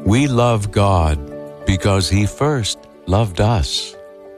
We love God because He first loved us.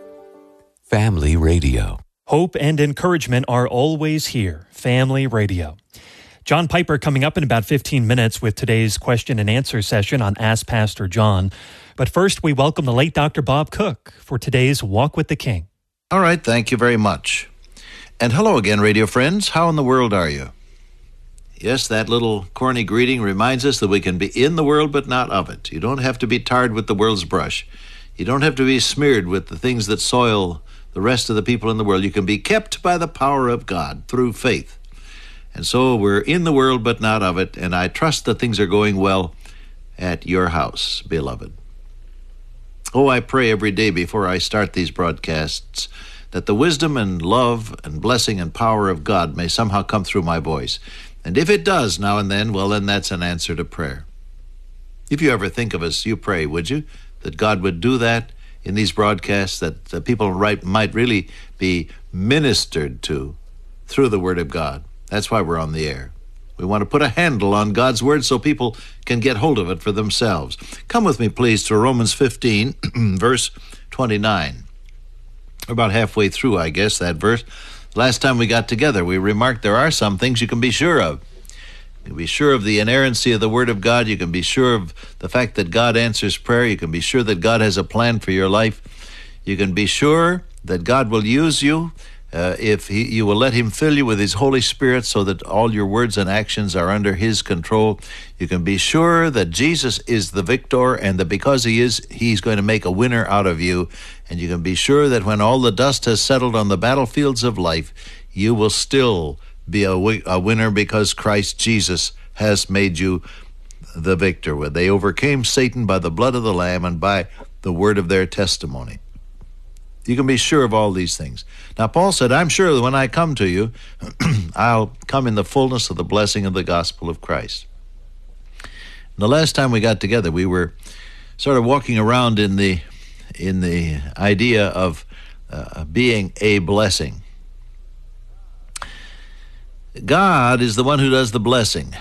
Family Radio. Hope and encouragement are always here. Family Radio. John Piper coming up in about 15 minutes with today's question and answer session on Ask Pastor John. But first, we welcome the late Dr. Bob Cook for today's Walk with the King. All right, thank you very much. And hello again, radio friends. How in the world are you? Yes, that little corny greeting reminds us that we can be in the world but not of it. You don't have to be tarred with the world's brush. You don't have to be smeared with the things that soil the rest of the people in the world. You can be kept by the power of God through faith. And so we're in the world but not of it, and I trust that things are going well at your house, beloved. Oh, I pray every day before I start these broadcasts that the wisdom and love and blessing and power of God may somehow come through my voice. And if it does now and then, well, then that's an answer to prayer. If you ever think of us, you pray, would you, that God would do that in these broadcasts, that the people might really be ministered to through the Word of God. That's why we're on the air. We want to put a handle on God's Word so people can get hold of it for themselves. Come with me, please, to Romans 15, verse 29. We're about halfway through, I guess, that verse. Last time we got together, we remarked there are some things you can be sure of. You can be sure of the inerrancy of the Word of God. You can be sure of the fact that God answers prayer. You can be sure that God has a plan for your life. You can be sure that God will use you if you will let Him fill you with His Holy Spirit so that all your words and actions are under His control. You can be sure that Jesus is the victor and that because He is, He's going to make a winner out of you. And you can be sure that when all the dust has settled on the battlefields of life, you will still be a winner because Christ Jesus has made you the victor. They overcame Satan by the blood of the Lamb and by the word of their testimony. You can be sure of all these things. Now, Paul said, I'm sure that when I come to you, I'll come in the fullness of the blessing of the gospel of Christ. The last time we got together, we were sort of walking around in the idea of being a blessing. God is the one who does the blessing.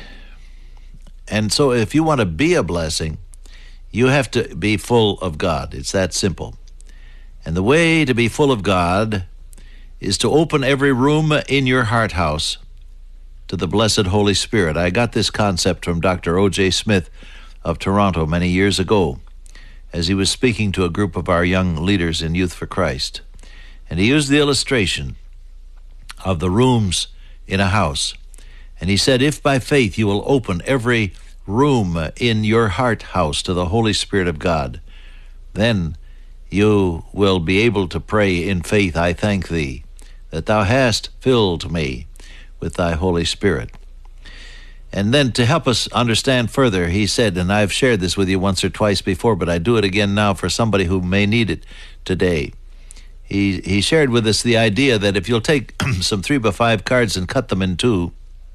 And so if you want to be a blessing, you have to be full of God. It's that simple. And the way to be full of God is to open every room in your heart house to the blessed Holy Spirit. I got this concept from Dr. O.J. Smith of Toronto many years ago as he was speaking to a group of our young leaders in Youth for Christ. And he used the illustration of the rooms in a house. And he said, if by faith you will open every room in your heart house to the Holy Spirit of God, then you will be able to pray in faith, I thank thee, that thou hast filled me with thy Holy Spirit. And then to help us understand further, he said, and I've shared this with you once or twice before, but I do it again now for somebody who may need it today. He shared with us the idea that if you'll take some 3x5 cards and cut them in two,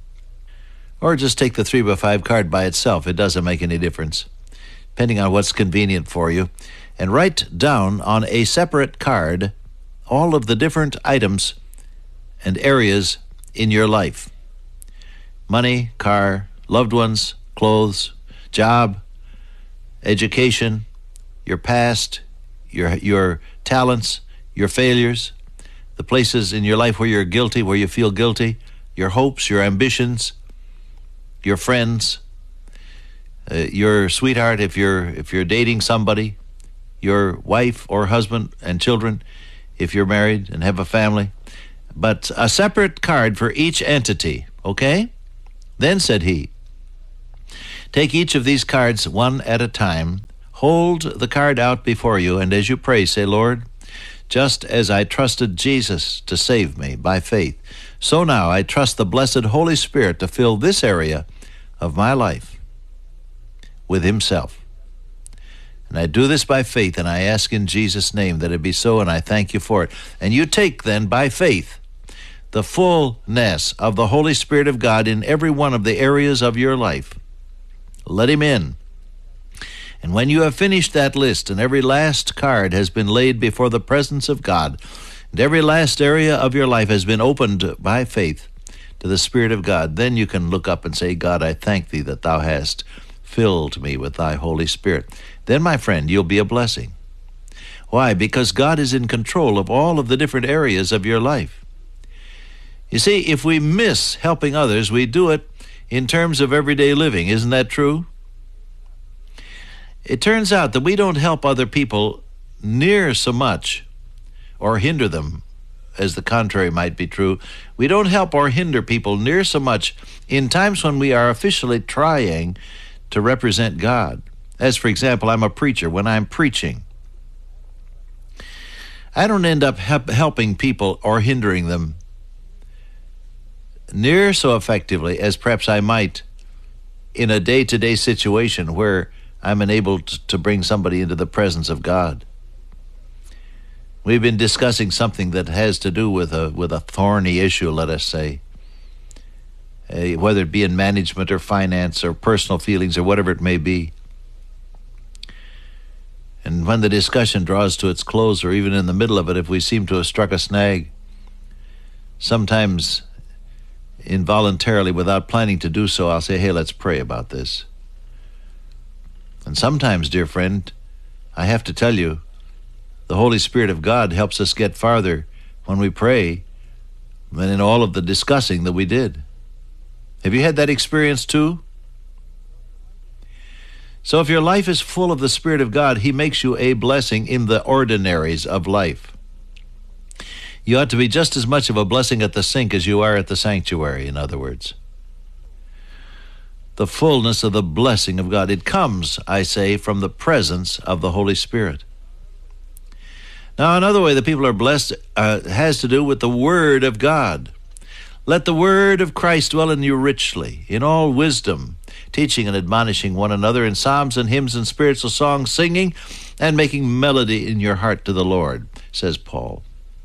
or just take the 3x5 card by itself, it doesn't make any difference, depending on what's convenient for you, and write down on a separate card all of the different items and areas in your life. Money, car, loved ones, clothes, job, education, your past, your talents, your failures, the places in your life where you're guilty, where you feel guilty, your hopes, your ambitions, your friends, your sweetheart if you're dating somebody, your wife or husband and children if you're married and have a family, but a separate card for each entity, okay? Then said he, take each of these cards one at a time, hold the card out before you, and as you pray, say, Lord, just as I trusted Jesus to save me by faith, so now I trust the blessed Holy Spirit to fill this area of my life with Himself. And I do this by faith, and I ask in Jesus' name that it be so, and I thank you for it. And you take then by faith the fullness of the Holy Spirit of God in every one of the areas of your life. Let Him in. And when you have finished that list and every last card has been laid before the presence of God, and every last area of your life has been opened by faith to the Spirit of God, then you can look up and say, God, I thank thee that thou hast filled me with thy Holy Spirit. Then, my friend, you'll be a blessing. Why? Because God is in control of all of the different areas of your life. You see, if we miss helping others, we do it in terms of everyday living. Isn't that true? It turns out that we don't help other people near so much, or hinder them, as the contrary might be true. We don't help or hinder people near so much in times when we are officially trying to represent God. As, for example, I'm a preacher. When I'm preaching, I don't end up helping people or hindering them near so effectively as perhaps I might in a day-to-day situation where I'm enabled to bring somebody into the presence of God. We've been discussing something that has to do with a thorny issue, let us say, whether it be in management or finance or personal feelings or whatever it may be. And when the discussion draws to its close, or even in the middle of it, if we seem to have struck a snag, sometimes involuntarily, without planning to do so, I'll say, hey, let's pray about this. And sometimes, dear friend, I have to tell you, the Holy Spirit of God helps us get farther when we pray than in all of the discussing that we did. Have you had that experience too? So if your life is full of the Spirit of God, He makes you a blessing in the ordinaries of life. You ought to be just as much of a blessing at the sink as you are at the sanctuary, in other words. The fullness of the blessing of God. It comes, I say, from the presence of the Holy Spirit. Now, another way that people are blessed has to do with the Word of God. Let the Word of Christ dwell in you richly, in all wisdom, teaching and admonishing one another in psalms and hymns and spiritual songs, singing and making melody in your heart to the Lord, says Paul.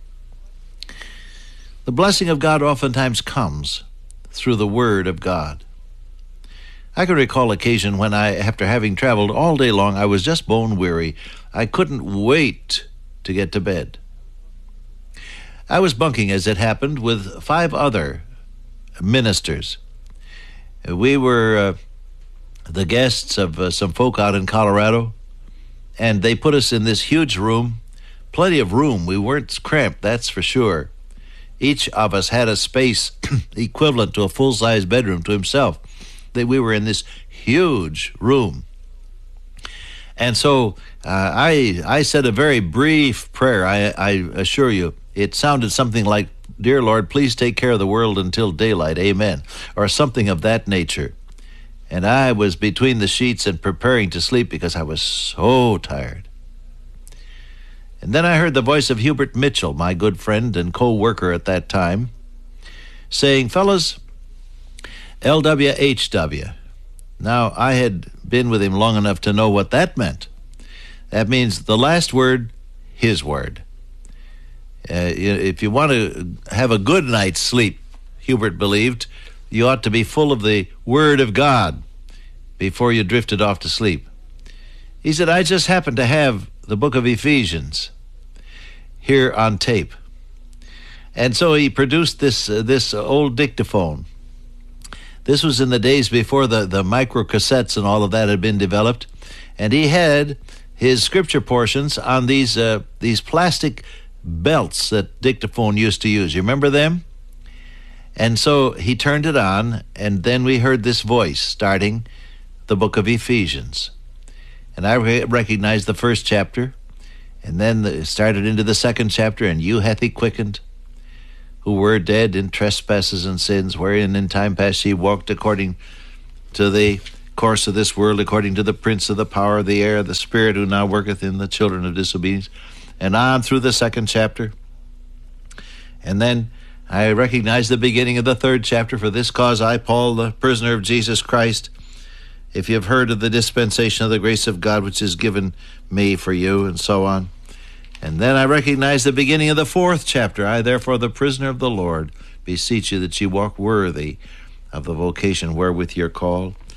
The blessing of God oftentimes comes through the Word of God. I can recall occasion when after having traveled all day long, I was just bone weary. I couldn't wait to get to bed. I was bunking, as it happened, with 5 other ministers. We were the guests of some folk out in Colorado, and they put us in this huge room, plenty of room. We weren't cramped, that's for sure. Each of us had a space equivalent to a full-size bedroom to himself. We were in this huge room. And so I said a very brief prayer. I assure you, it sounded something like, "Dear Lord, please take care of the world until daylight, amen," or something of that nature. And I was between the sheets and preparing to sleep because I was so tired. And then I heard the voice of Hubert Mitchell, my good friend and co-worker at that time, saying, "Fellas, LWHW. Now, I had been with him long enough to know what that meant. That means the last word, his word. If you want to have a good night's sleep, Hubert believed, you ought to be full of the Word of God before you drifted off to sleep. He said, I just happened to have the book of Ephesians here on tape. And so he produced this old dictaphone. This was in the days before the micro cassettes and all of that had been developed. And he had his scripture portions on these plastic belts that dictaphone used to use. You remember them? And so he turned it on, and then we heard this voice starting the book of Ephesians. And I recognized the first chapter, and then started into the second chapter, and you hath he quickened, who were dead in trespasses and sins, wherein in time past ye walked according to the course of this world, according to the prince of the power of the air, the spirit who now worketh in the children of disobedience, and on through the second chapter. And then I recognize the beginning of the third chapter. For this cause I, Paul, the prisoner of Jesus Christ, if you have heard of the dispensation of the grace of God which is given me for you, and so on. And then I recognize the beginning of the fourth chapter. I, therefore, the prisoner of the Lord, beseech you that ye walk worthy of the vocation wherewith you're called.